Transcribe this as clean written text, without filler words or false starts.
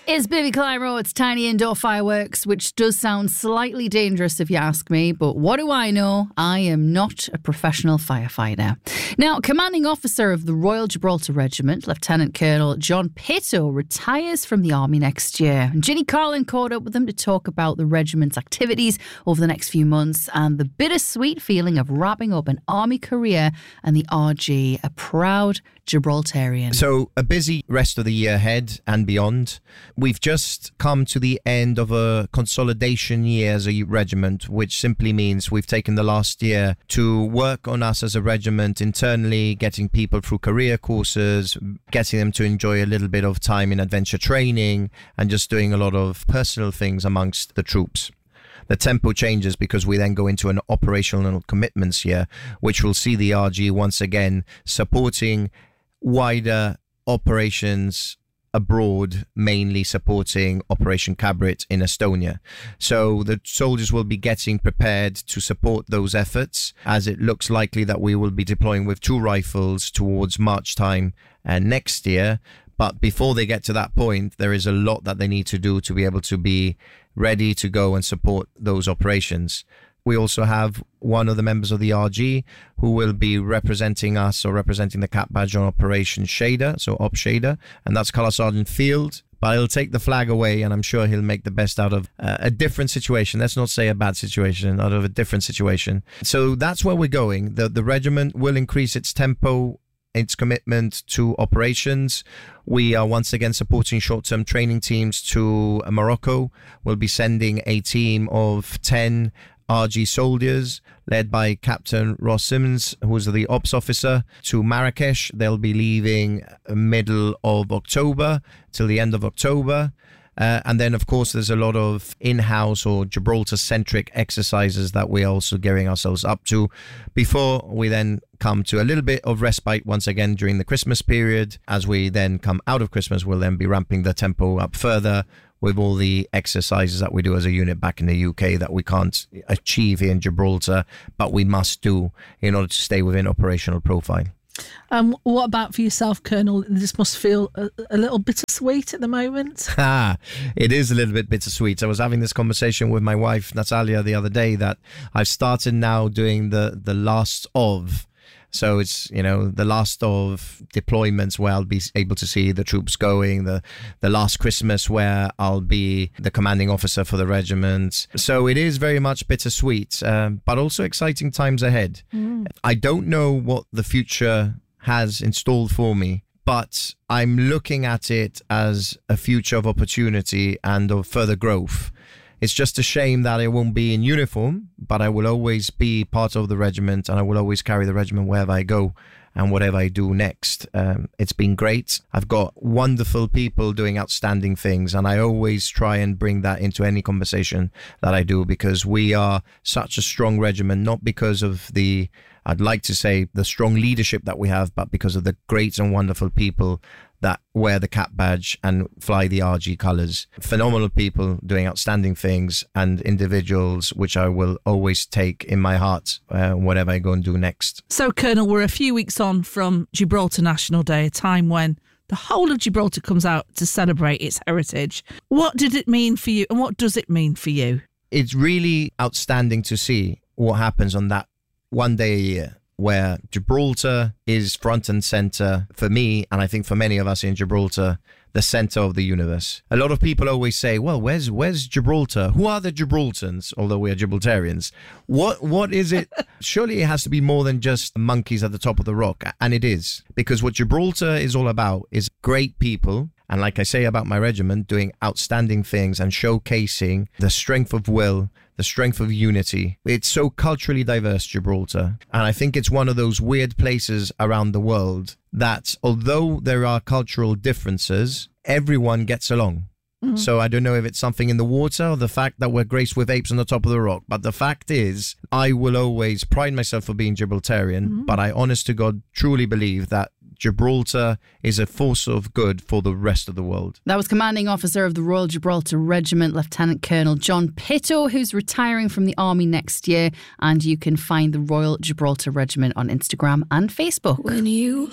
It's Bibi Clyro, it's tiny indoor fireworks, which does sound slightly dangerous if you ask me, but what do I know? I am not a professional firefighter. Now, commanding officer of the Royal Gibraltar Regiment, Lieutenant Colonel John Pitto, retires from the army next year. And Ginny Carlin caught up with him to talk about the regiment's activities over the next few months and the bittersweet feeling of wrapping up an army career and the RG, a proud Gibraltarian. So a busy rest of the year ahead and beyond. We've just come to the end of a consolidation year as a regiment, which simply means we've taken the last year to work on us as a regiment internally, getting people through career courses, getting them to enjoy a little bit of time in adventure training, and just doing a lot of personal things amongst the troops. The tempo changes because we then go into an operational commitments year, which will see the RG once again supporting wider operations abroad, mainly supporting Operation Cabrit in Estonia. So the soldiers will be getting prepared to support those efforts, as it looks likely that we will be deploying with 2 rifles towards March time next year. But before they get to that point, there is a lot that they need to do to be able to be ready to go and support those operations. We also have one of the members of the RG who will be representing us or representing the Cap Badge on Operation Shader, so Op Shader, and that's Colour Sergeant Field. But he'll take the flag away, and I'm sure he'll make the best out of a different situation. Let's not say a bad situation, out of a different situation. So that's where we're going. The regiment will increase its tempo, its commitment to operations. We are once again supporting short-term training teams to Morocco. We'll be sending a team of 10 RG soldiers led by Captain Ross Simmons, who's the ops officer, to Marrakesh. They'll be leaving middle of October till the end of October. And then, of course, there's a lot of in-house or Gibraltar-centric exercises that we're also gearing ourselves up to before we then come to a little bit of respite once again during the Christmas period. As we then come out of Christmas, we'll then be ramping the tempo up further with all the exercises that we do as a unit back in the UK that we can't achieve here in Gibraltar, but we must do in order to stay within operational profile. What about for yourself, Colonel? This must feel a little bittersweet at the moment. It is a little bit bittersweet. I was having this conversation with my wife, Natalia, the other day, that I've started now doing the last of. So it's, the last of deployments where I'll be able to see the troops going, the last Christmas where I'll be the commanding officer for the regiment. So it is very much bittersweet, but also exciting times ahead. I don't know what the future has installed for me, but I'm looking at it as a future of opportunity and of further growth. It's just a shame that I won't be in uniform, but I will always be part of the regiment, and I will always carry the regiment wherever I go and whatever I do next. It's been great. I've got wonderful people doing outstanding things, and I always try and bring that into any conversation that I do, because we are such a strong regiment, not because of I'd like to say the strong leadership that we have, but because of the great and wonderful people that wear the Cap Badge and fly the RG colours. Phenomenal people doing outstanding things, and individuals which I will always take in my heart whatever I go and do next. So, Colonel, we're a few weeks on from Gibraltar National Day, a time when the whole of Gibraltar comes out to celebrate its heritage. What did it mean for you, and what does it mean for you? It's really outstanding to see what happens on that one day a year, where Gibraltar is front and centre for me, and I think for many of us in Gibraltar, the centre of the universe. A lot of people always say, well, where's Gibraltar? Who are the Gibraltarians? Although we are Gibraltarians. What is it? Surely it has to be more than just monkeys at the top of the rock. And it is. Because what Gibraltar is all about is great people, and like I say about my regiment, doing outstanding things and showcasing the strength of will, the strength of unity. It's so culturally diverse, Gibraltar. And I think it's one of those weird places around the world that, although there are cultural differences, everyone gets along. So I don't know if it's something in the water or the fact that we're graced with apes on the top of the rock. But the fact is, I will always pride myself for being Gibraltarian, but I honest to God truly believe that Gibraltar is a force of good for the rest of the world. That was Commanding Officer of the Royal Gibraltar Regiment, Lieutenant Colonel John Pitto, who's retiring from the Army next year. And you can find the Royal Gibraltar Regiment on Instagram and Facebook. When you